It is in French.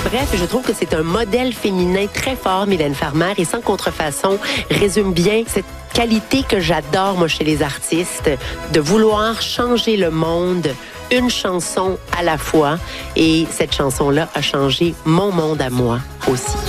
Bref, je trouve que c'est un modèle féminin très fort, Mylène Farmer, et sans contrefaçon, résume bien cette qualité que j'adore, moi, chez les artistes, de vouloir changer le monde une chanson à la fois. Et cette chanson-là a changé mon monde à moi aussi.